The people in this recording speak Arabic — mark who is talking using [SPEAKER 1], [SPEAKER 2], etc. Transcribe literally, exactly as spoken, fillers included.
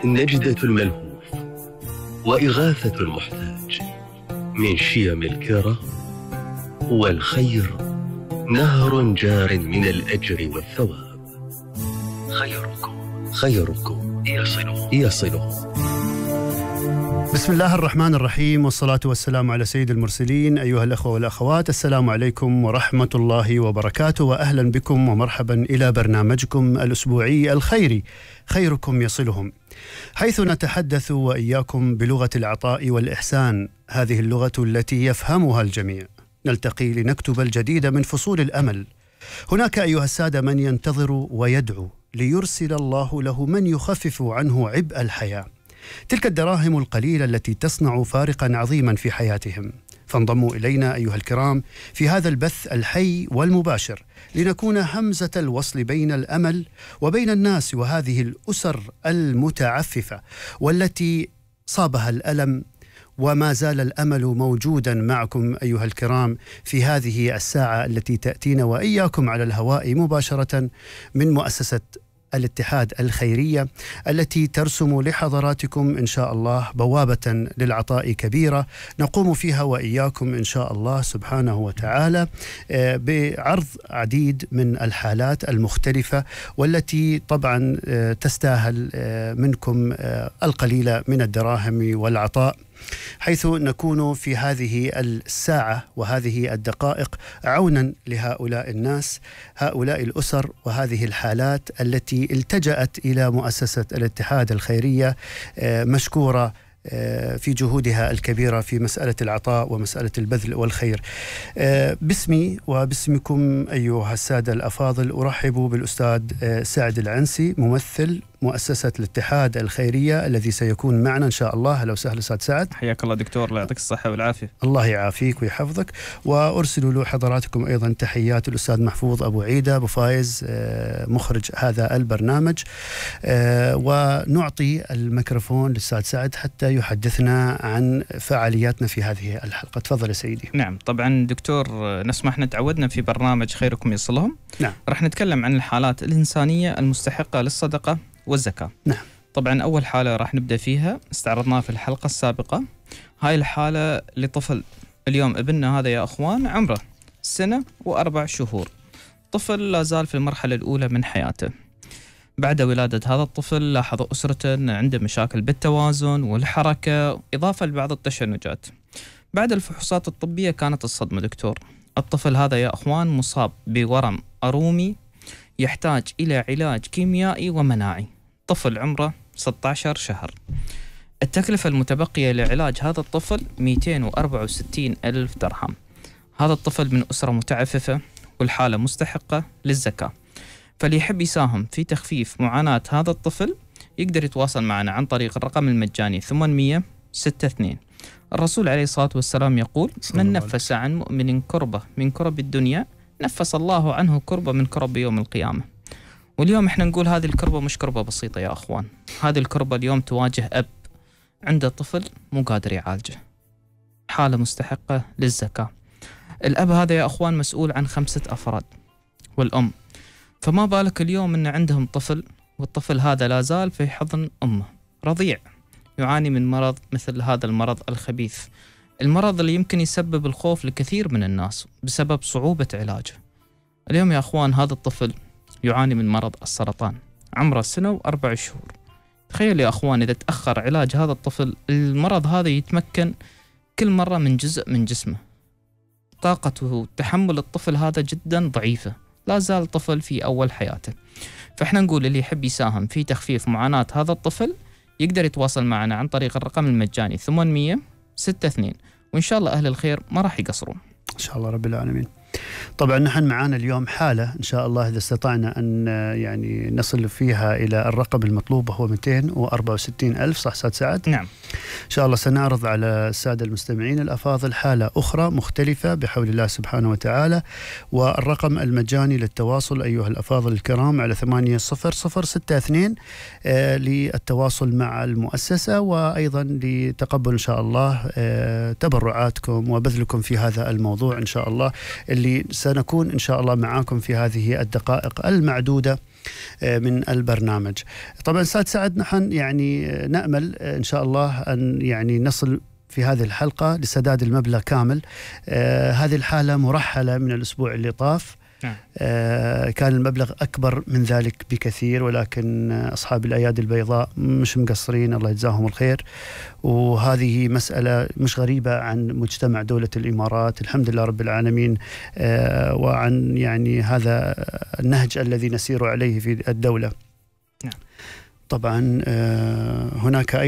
[SPEAKER 1] نجدة الملهوف وإغاثة المحتاج من شيم الكرام، والخير نهر جار من الأجر والثواب. خيركم خيركم يصله يصله.
[SPEAKER 2] بسم الله الرحمن الرحيم، والصلاة والسلام على سيد المرسلين. أيها الأخوة والأخوات، السلام عليكم ورحمة الله وبركاته، وأهلا بكم ومرحبا إلى برنامجكم الأسبوعي الخيري خيركم يصلهم، حيث نتحدث وإياكم بلغة العطاء والإحسان، هذه اللغة التي يفهمها الجميع. نلتقي لنكتب الجديد من فصول الأمل. هناك أيها السادة من ينتظر ويدعو ليرسل الله له من يخفف عنه عبء الحياة، تلك الدراهم القليلة التي تصنع فارقا عظيما في حياتهم. فانضموا إلينا أيها الكرام في هذا البث الحي والمباشر، لنكون همزة الوصل بين الأمل وبين الناس وهذه الأسر المتعففة والتي صابها الألم، وما زال الأمل موجودا معكم أيها الكرام في هذه الساعة التي تأتينا وإياكم على الهواء مباشرة من مؤسسة الاتحاد الخيرية، التي ترسم لحضراتكم إن شاء الله بوابة للعطاء كبيرة نقوم فيها وإياكم إن شاء الله سبحانه وتعالى بعرض عديد من الحالات المختلفة، والتي طبعا تستاهل منكم القليل من الدراهم والعطاء، حيث نكون في هذه الساعة وهذه الدقائق عونا لهؤلاء الناس، هؤلاء الأسر وهذه الحالات التي التجأت إلى مؤسسة الاتحاد الخيرية، مشكورة في جهودها الكبيرة في مسألة العطاء ومسألة البذل والخير. باسمي وباسمكم أيها السادة الأفاضل أرحب بالأستاذ سعد العنسي، ممثل مؤسسة الاتحاد الخيرية، الذي سيكون معنا إن شاء الله. أهلا وسهلا أستاذ سعد.
[SPEAKER 3] حياك الله دكتور، الله يعطيك الصحة والعافية.
[SPEAKER 2] الله يعافيك ويحفظك. وأرسل له حضراتكم أيضا تحيات الأستاذ محفوظ أبو عيدة أبو فايز، مخرج هذا البرنامج، ونعطي الميكروفون للأستاذ سعد حتى يحدثنا عن فعالياتنا في هذه الحلقة. تفضل يا سيدي.
[SPEAKER 3] نعم طبعا دكتور، نسمح احنا تعودنا في برنامج خيركم يصلهم.
[SPEAKER 2] نعم.
[SPEAKER 3] راح نتكلم عن الحالات الإنسانية المستحقة للصدقة والزكاة.
[SPEAKER 2] نعم.
[SPEAKER 3] طبعا أول حالة راح نبدأ فيها استعرضناها في الحلقة السابقة. هاي الحالة لطفل اليوم ابننا هذا يا أخوان عمره سنة وأربع شهور، طفل لا زال في المرحلة الأولى من حياته. بعد ولادة هذا الطفل لاحظوا أسرته عنده مشاكل بالتوازن والحركة، إضافة لبعض التشنجات. بعد الفحوصات الطبية كانت الصدمة دكتور، الطفل هذا يا أخوان مصاب بورم أرومي يحتاج إلى علاج كيميائي ومناعي. طفل عمره ستة عشر شهر. التكلفة المتبقية لعلاج هذا الطفل مئتين وأربعة وستين ألف درهم. هذا الطفل من أسرة متعففة والحالة مستحقة للزكاة، فاللي يحب يساهم في تخفيف معاناة هذا الطفل يقدر يتواصل معنا عن طريق الرقم المجاني ثمانمئة وستة وستين. الرسول عليه الصلاة والسلام يقول: من نفس عن مؤمن كربة من كرب الدنيا نفس الله عنه كربة من كرب يوم القيامة. واليوم احنا نقول هذه الكربة مش كربة بسيطة يا أخوان، هذه الكربة اليوم تواجه أب عنده طفل مو قادر يعالجه، حالة مستحقة للزكاة. الأب هذا يا أخوان مسؤول عن خمسة أفراد والأم، فما بالك اليوم أن عندهم طفل، والطفل هذا لا زال في حضن أمه رضيع، يعاني من مرض مثل هذا المرض الخبيث، المرض اللي يمكن يسبب الخوف لكثير من الناس بسبب صعوبة علاجه. اليوم يا أخوان هذا الطفل يعاني من مرض السرطان، عمره سنة وأربع شهور. تخيل يا أخوان إذا تأخر علاج هذا الطفل، المرض هذا يتمكن كل مرة من جزء من جسمه. طاقته تحمل الطفل هذا جدا ضعيفة، لا زال طفل في أول حياته. فإحنا نقول اللي يحب يساهم في تخفيف معاناة هذا الطفل يقدر يتواصل معنا عن طريق الرقم المجاني ثمانمئة وستة وستين، وإن شاء الله أهل الخير ما راح يقصرون
[SPEAKER 2] إن شاء الله رب العالمين. طبعا نحن معانا اليوم حالة إن شاء الله إذا استطعنا أن يعني نصل فيها إلى الرقم المطلوب وهو مئتين وأربعة وستين ألف، صح أستاذ سعد؟
[SPEAKER 3] نعم.
[SPEAKER 2] إن شاء الله سنعرض على السادة المستمعين الأفاضل حالة أخرى مختلفة بحول الله سبحانه وتعالى، والرقم المجاني للتواصل أيها الأفاضل الكرام على ثمانية صفر صفر ستة اثنين آه للتواصل مع المؤسسة، وأيضا لتقبل إن شاء الله آه تبرعاتكم وبذلكم في هذا الموضوع إن شاء الله، اللي سنكون إن شاء الله معاكم في هذه الدقائق المعدودة من البرنامج. طبعا أستاذ سعد، نحن يعني نأمل إن شاء الله أن يعني نصل في هذه الحلقة لسداد المبلغ كامل. آه هذه الحالة مرحلة من الأسبوع اللي طاف. آه كان المبلغ أكبر من ذلك بكثير، ولكن أصحاب الأيادي البيضاء مش مقصرين، الله يجزاهم الخير. وهذه مسألة مش غريبة عن مجتمع دولة الإمارات، الحمد لله رب العالمين، آه وعن يعني هذا النهج الذي نسير عليه في الدولة. طبعا آه هناك